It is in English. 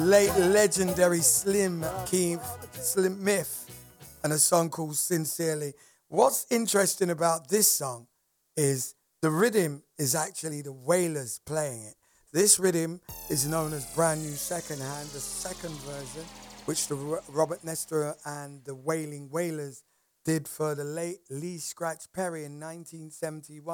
late legendary Slim Myth, and a song called Sincerely. What's interesting about this song is the rhythm is actually the Wailers playing it. This rhythm is known as Brand New Second Hand, the second version, which the Robert Nestor and the Wailing Wailers did for the late Lee Scratch Perry in 1971.